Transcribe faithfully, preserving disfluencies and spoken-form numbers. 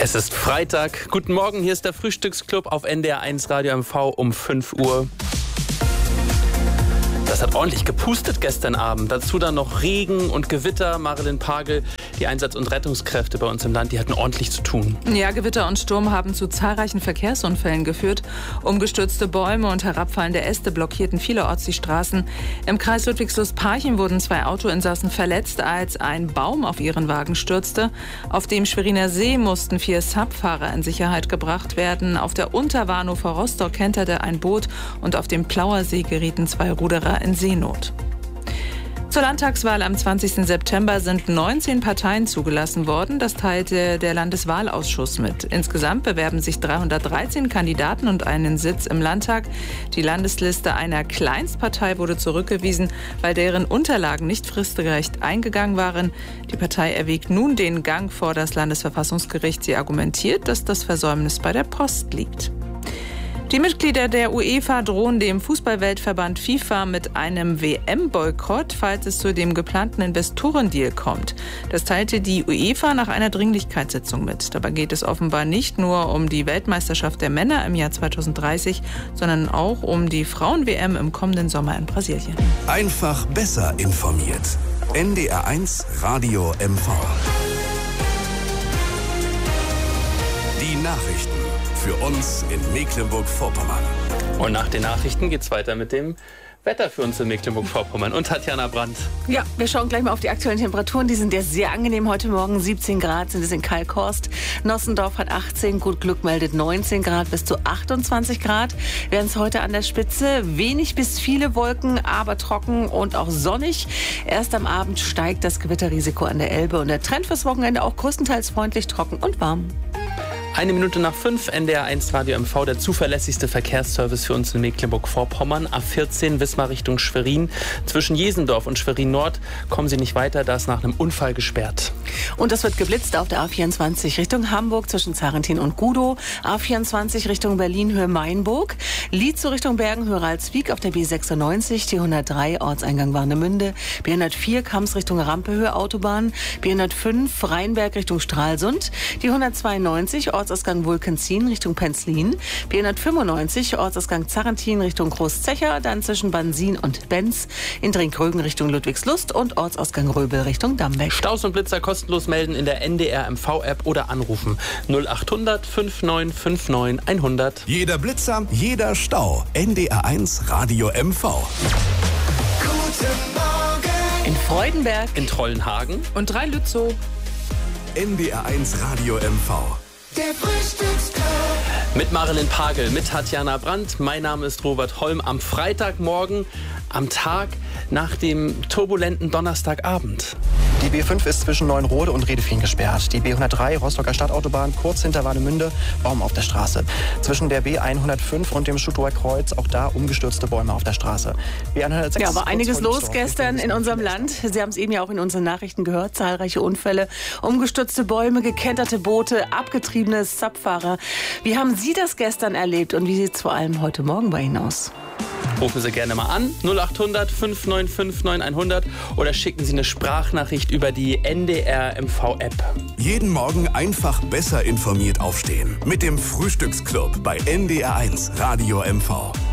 Es ist Freitag. Guten Morgen, hier ist der Frühstücksclub auf N D R eins Radio M V um fünf Uhr. Das hat ordentlich gepustet gestern Abend. Dazu dann noch Regen und Gewitter. Marilyn Pagel, die Einsatz- und Rettungskräfte bei uns im Land, die hatten ordentlich zu tun. Ja, Gewitter und Sturm haben zu zahlreichen Verkehrsunfällen geführt. Umgestürzte Bäume und herabfallende Äste blockierten vielerorts die Straßen. Im Kreis Ludwigslust-Parchim wurden zwei Autoinsassen verletzt, als ein Baum auf ihren Wagen stürzte. Auf dem Schweriner See mussten vier Subfahrer in Sicherheit gebracht werden. Auf der Unterwarnow vor Rostock kenterte ein Boot und auf dem Plauer See gerieten zwei Ruderer in Seenot. Zur Landtagswahl am zwanzigsten September sind neunzehn Parteien zugelassen worden. Das teilte der Landeswahlausschuss mit. Insgesamt bewerben sich dreihundertdreizehn Kandidaten und einen Sitz im Landtag. Die Landesliste einer Kleinstpartei wurde zurückgewiesen, weil deren Unterlagen nicht fristgerecht eingegangen waren. Die Partei erwägt nun den Gang vor das Landesverfassungsgericht. Sie argumentiert, dass das Versäumnis bei der Post liegt. Die Mitglieder der UEFA drohen dem Fußballweltverband FIFA mit einem W M-Boykott, falls es zu dem geplanten Investorendeal kommt. Das teilte die UEFA nach einer Dringlichkeitssitzung mit. Dabei geht es offenbar nicht nur um die Weltmeisterschaft der Männer im Jahr zweitausenddreißig, sondern auch um die Frauen-W M im kommenden Sommer in Brasilien. Einfach besser informiert. N D R eins Radio M V. Die Nachrichten für uns in Mecklenburg-Vorpommern. Und nach den Nachrichten geht's weiter mit dem Wetter für uns in Mecklenburg-Vorpommern und Tatjana Brandt. Ja, wir schauen gleich mal auf die aktuellen Temperaturen. Die sind ja sehr angenehm. Heute Morgen siebzehn Grad sind es in Kalkhorst. Nossendorf hat achtzehn, Gut Glück meldet neunzehn Grad bis zu achtundzwanzig Grad. Werden es heute an der Spitze. Wenig bis viele Wolken, aber trocken und auch sonnig. Erst am Abend steigt das Gewitterrisiko an der Elbe und der Trend fürs Wochenende auch größtenteils freundlich, trocken und warm. Eine Minute nach fünf, N D R eins Radio M V, der zuverlässigste Verkehrsservice für uns in Mecklenburg-Vorpommern. A vierzehn, Wismar Richtung Schwerin. Zwischen Jesendorf und Schwerin Nord kommen Sie nicht weiter, da ist nach einem Unfall gesperrt. Und das wird geblitzt auf der A vierundzwanzig Richtung Hamburg zwischen Zarentin und Gudow. A vierundzwanzig Richtung Berlin, Höhe Mainburg. Lietzow Richtung Bergen, Höhe Ralswiek auf der B sechsundneunzig. T hundertdrei, Ortseingang Warnemünde. B hundertvier, Kams Richtung Rampe, Höhe Autobahn. B hundertfünf, Rheinberg Richtung Stralsund. Die hundertzweiundneunzig, Ortsausgang Vulkenzin Richtung Penzlin. B hundertfünfundneunzig, Ortsausgang Zarentin Richtung Großzecher. Dann zwischen Bansin und Benz. In Drinkrögen Richtung Ludwigslust und Ortsausgang Röbel Richtung Dambeck. Staus und Blitzer kostenlos melden in der N D R M V-App oder anrufen null acht hundert neunundfünfzig neunundfünfzig hundert. Jeder Blitzer, jeder Stau. N D R eins Radio M V. Guten Morgen. In Freudenberg. In Trollenhagen. Und drei Lützow. N D R eins Radio M V. Der Frühstücksclub. Mit Marilyn Pagel, mit Tatjana Brandt. Mein Name ist Robert Holm. Am Freitagmorgen, am Tag nach dem turbulenten Donnerstagabend. Die B fünf ist zwischen Neuenrode und Redefien gesperrt. Die B hundertdrei, Rostocker Stadtautobahn, kurz hinter Warnemünde, Baum auf der Straße. Zwischen der B hundertfünf und dem Schutower Kreuz, auch da umgestürzte Bäume auf der Straße. B hundertsechs, ja, war einiges los gestern in unserem Land. Sie haben es eben ja auch in unseren Nachrichten gehört. Zahlreiche Unfälle, umgestürzte Bäume, gekenterte Boote, abgetriebene Subfahrer. Wie haben Sie das gestern erlebt und wie sieht es vor allem heute Morgen bei Ihnen aus? Rufen Sie gerne mal an, null acht hundert fünf neun fünf neun hundert oder schicken Sie eine Sprachnachricht über die N D R M V-App. Jeden Morgen einfach besser informiert aufstehen. Mit dem Frühstücksclub bei N D R eins Radio M V.